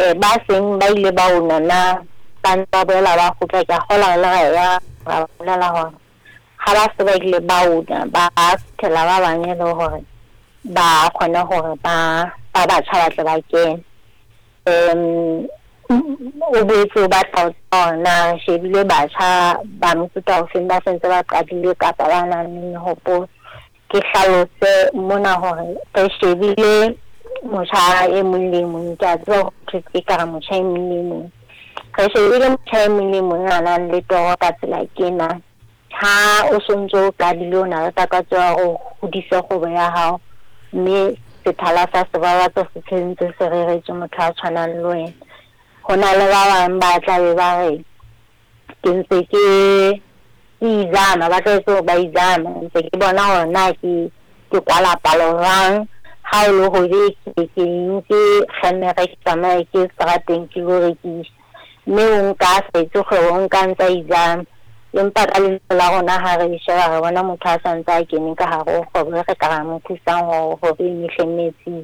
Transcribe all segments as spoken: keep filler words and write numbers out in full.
ba seng ba ile ba una na ba ba boela ba go tla ka gola le ya ba bolela hore ha ba se ba ile ba una ba tshela ba banye le hore ba khona hore ba ba ba tshaba ba kene em o boetse ba tsona shebile ba tsa ba motho o senda sentse ba qadile ka ba na le hopo ke hlalose mona hore re shebile motjha e molemo ka tso ke ka motjha e molemo re shebile motjha e molemo ngana le toro ka tsela kena ha o sontso ka dilona ka ka tswa go hodisa go ya hao mme se thala sa se ba batla se tsentse se re re motho a tshwana le wena hona le ba bang ba tla be ba re ke ntse ke izama ba tla so ba izama ntse ke bona hore na ke ke kwala palo rang ha o lo go di ke ke ke khanne re tsamaye ke strateng ke go rekisa mme o nka se tso go nka ntsa izama empa ka le la gona ha re sheba re bona motho a santsa ke ne ka ha go go re ka mo tsang go go be ni hlemetse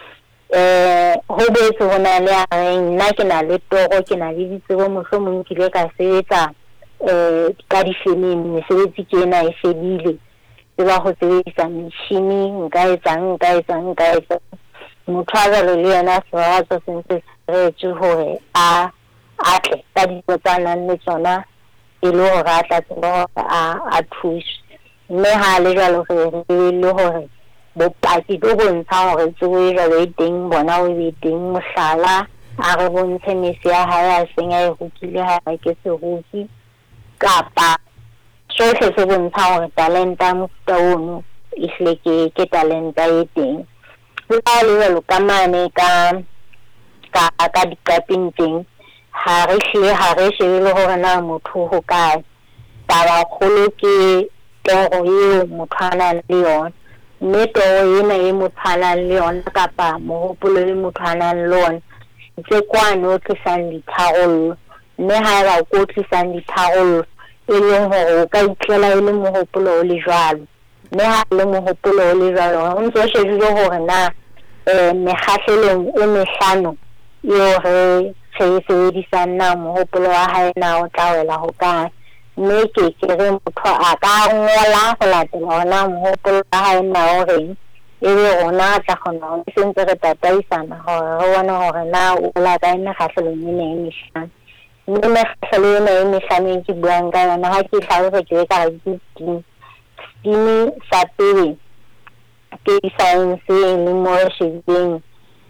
eh ho be tsona le a nna ke na le toro ke na le ditsebo mohlomong ke le ka sebetsa eh ka di femini mesebetsi ke na e shebile e ba go sebedisa machine nka etsang nka etsang nka etsang motho a ga le yena sa tsa sentse re tse hore a a tle ka di tsana le tsona e lo ga tla tsena a a thush mme ha le jalo re le hore bopaki bo bontsha hore tsoe ja be teng bona o be teng mohlala a re bontshe mesi ya ha ya senga e hukile ha ke se huki kapa sohle se bontsha hore talenta mofuta ono isle ke ke talenta e teng la le lo ka mane ka ka ka dikaping teng ha re hle ha re shebile hore na motho ho kae taba kholo ke toro e motho ana le yona mme toro ena e motho ana le yona kapa mohopolo le motho ana le yona tse kwano tlisang ditharollo mme ha ba go tlisang ditharollo e leng hore o ka itlela e le mohopolo o le jwalo mme ha le mohopolo o le jwalo o ntse shebile hore na eh mehahlelong e mehlano yo re se se di sana mohopolo wa hae na o tla wela ho ka mme ke ke re motho a ka ngola go latela ona mohopolo wa hae na o reng e be ona tla khona o sentse re tataisana hore re bona hore na o la ka ina khahlelong e ne e mehlano mme mehahlelo e ne mehlano ke buang ka yona ha ke hlalosa ke ka re dini sa pele ke science le mo shebeng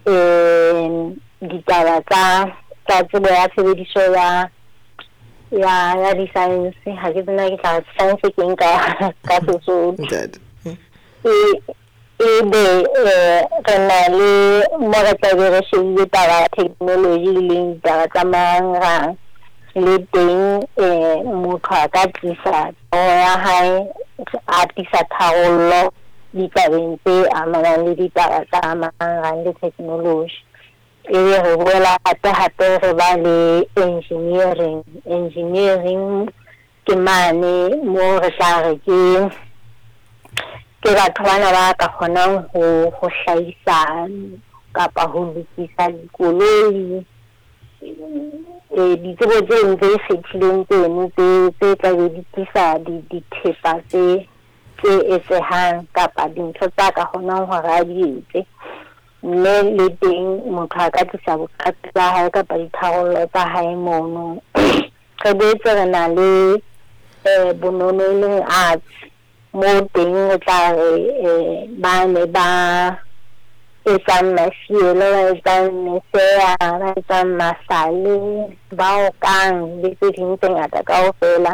eh ditaba tsa tsa tsebo ya tshebediso ya ya ya di science ha ke bona ke tla science ke nka ka so e e be re na le mo re tla re shebile taba technology le taba tsa marang le teng eh motho a ka tlisa ya hae a tlisa tharollo ditabeng tse amanang le ditaba tsa marang le technology e re boela hape hape re ba le engineering engineering ke mane mo re tla re ke ke batho bana ba ka kgonang ho ho hlahisa kapa ho lokisa dikoloi e ditsebo tse ntse fetileng tseno tse tse tla di tlisa di dithepa tse tse etsehang kapa dintho tsa ka kgonang ho ra di etse mme le teng motho a ka tlisa bokgati ba hae kapa ditharollo tsa hae mono re boetse re na le eh bonono le arts mo teng o tla re ba ne ba etsang masielo ba etsang mesea ba etsang masale ba o kang le tse ding tse ngata kaofela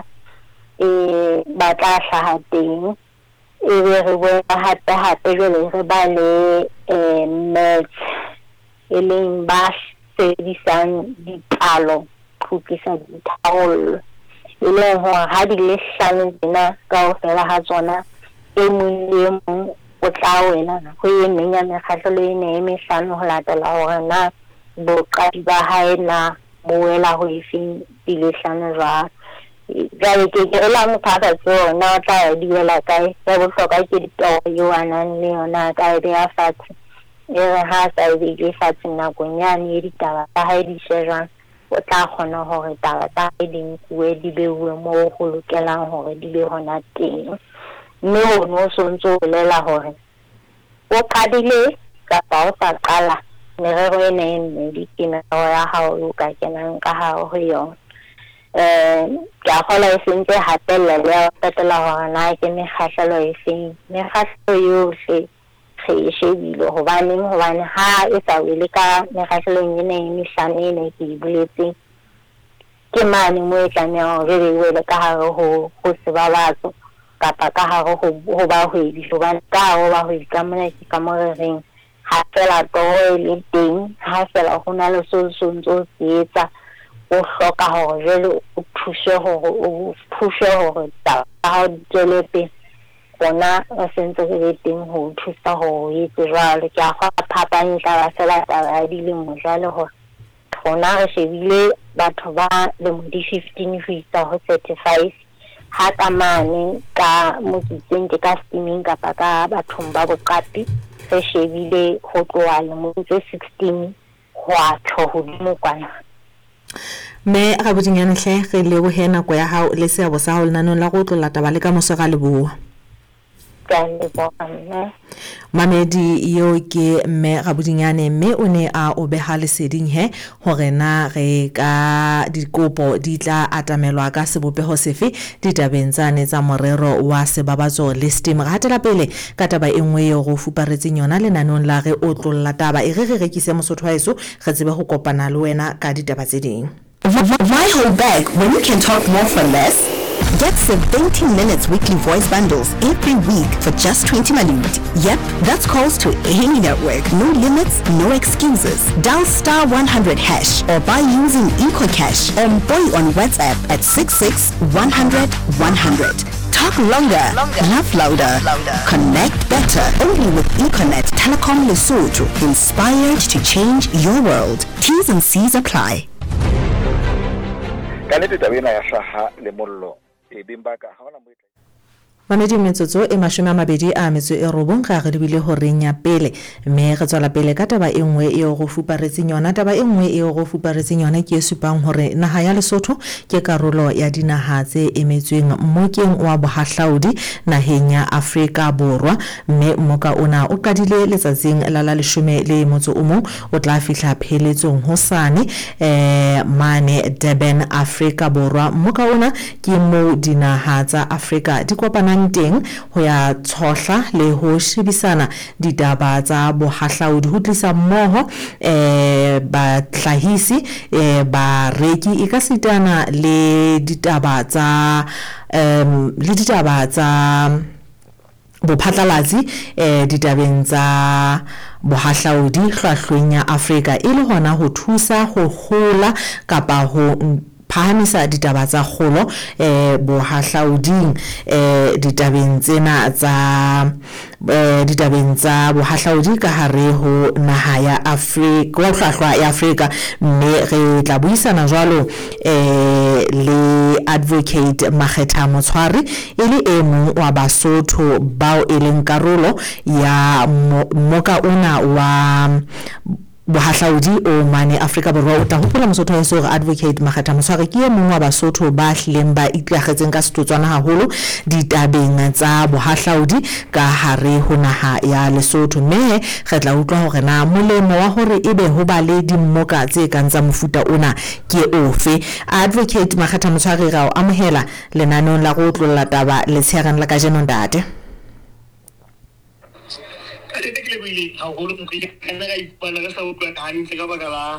e ba tla hlaha teng e be re boela hape hape jwale re ba le eh maths e leng ba sebedisang dipalo ho tlisa ditharollo e leng hore ha di le hlano tsena kaofela ha tsona e mong le mong o tla wela ho e meng ya mekgahlelo e ne e mehlano ho latela hore na boqadi ba hae na bo wela ho efeng di le hlano jwalo jwale ke ke la motho a tsona o tla di wela kae ya bohlokwa ke ditoro yo anang le yona ka ide ya fatshe e re ha sa e di fatshe nakong yane ditaba tsa hae di shejwang o tla kgona hore taba tsa hae di nkuwe di beuwe moo go lokelang hore di be hona teng mme ho no sontso o lela hore o qadile kapa o sa qala merero ena e mmedi ke merero ya hao o ka kenang ka hare ho yona eh ka kgola e sentse hatella le ya patela hore na ke mekgahlelo e feng mekgahlelo yohle re shebile hobane hobane ha e sa wele ka mekgahlelong ena e mehlano ena ke e buletse ke mane mo e tlameha hore re wele ka hare ho ho sebabatso kapa ka hare ho ba hwedi hobane ka hare ba hwedi ka mona ke ka mo reng ha fela toro le teng ha fela ho na le so so ntso tsetsa o hloka hore jele o thushe hore o thushe hore ta ha jele pe bona a sentse re teng ho thusa ho etse jwalo ke a fa phapang tla ba fela ta di le mojale hore bona re shebile batho ba le mo di fifteen ho isa ho thirty-five ha ka mane ka mo tseng ke ka steaming kapa ka bathong ba boqapi re shebile ho tloha le mo sixteen ho a tlo hodimo kwana me ga botsinyane hle ge le go hena go ya hao le seabo sa ho lenanong la go tlola taba le ka mosega le bua Mamedi yo ke mme Gabudinyane mme o ne a o beha leseding he hore na ge ka dikopo di tla atamelwa ka sebopeho sefe ditabeng tsane tsa morero wa sebabatso le steam ga hatela pele ka taba e nngwe yo go fuparetseng yona lenanong la ge o tlolla taba e re re rekise mosotho haeso ge tsebe go kopana le wena ka ditaba tse ding. Why hold back when you can talk more for less? Get seventy minutes weekly voice bundles every week for just twenty maluti. Yep, that's calls to any network. No limits, no excuses. Dial star one hundred hash or buy using EcoCash or boy on WhatsApp at six six one hundred one hundred. Talk longer, longer. Laugh louder. louder, connect better. Only with Econet Telecom Lesotho, inspired to change your world. T's and C's apply. Kanete tabena ya shaha le mollo e bimbaka ha ona moetla Mamedi metsotso e mashome a mabedi a metso e robong ga re lebile ho renya pele mme re tswela pele ka taba e nngwe e go fuparetseng yona taba e nngwe e go fuparetseng yona ke supang hore naha ya Lesotho ke karolo ya dinaha tse emetsweng mmokeng wa bohahlaudi naheng ya Afrika Borwa mme mmoka ona o qadile letsatsing la la leshome le motso o mong o tla fihla pheletsong hosane eh mane Durban Afrika Borwa mmoka ona ke mo dinaha tsa Afrika di kopana teng ho ya tshohla le ho shebisana ditaba tsa bohahlaudi ho tlisa mmoho eh ba tlahisi eh ba reki e ka sitana le ditaba tsa um le ditaba tsa bophatlalatsi eh ditabeng tsa bohahlaudi hlwahlweng ya Afrika e le hona ho thusa ho hola kapa ho phahamisa ditaba tsa kgolo eh bohahlauding eh ditabeng tsena tsa eh ditabeng tsa bohahlaudi ka hare ho naha ya Afrika wa hlwahlwa ya Afrika mme re tla buisana jwalo eh le advocate Makgetha Motshwari e le e mong wa Basotho bao e leng karolo ya moka una wa bohahlaudi o mane Afrika Borwa o tla hopola mosotho wa heso advocate Makgetha Motshwari ke mong wa Basotho ba hlileng ba itlhagetseng ka setotswana haholo ditabeng tsa bohahlaudi ka hare ho naha ya Lesotho mme re tla utlwa hore na molemo wa hore ebe ho ba le dimmoka tse kang tsa mofuta ona ke ofe. Advocate Makgetha Motshwari ra o amohela lenanong la go tlolla taba le tshegang la ka jeno ndate. Ate ke le bile ha go le mokile kana ga ipana ka sa utlwa hantle ka baka la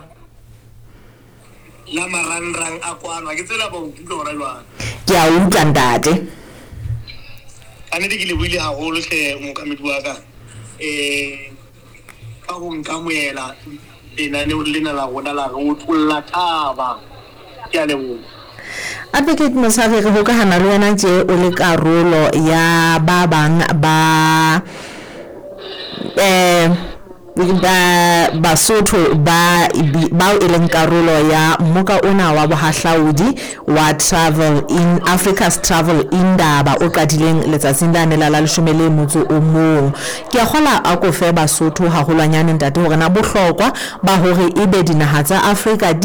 la marangrang a kwana ke tsela ba utlwa hore lwa ke a utlwa ndate ane ke le bile ha go le hle mokamedi wa ka eh ka go nka moela ena ne o lena la gona la go tlolla taba ke a le mo Advocate Motshwari re ho ka hana le wena tje o le karolo ya ba bang ba eh ba Basotho ba ba e leng karolo ya mmoka ona wa bohahlaudi wa travel in Africa's travel indaba o qadileng letsatsing la ne la la leshome le motso o mong ke a kgola a ko fe Basotho haholwanyane ntate hore na bohlokwa ba hore ebe dinaha tsa Africa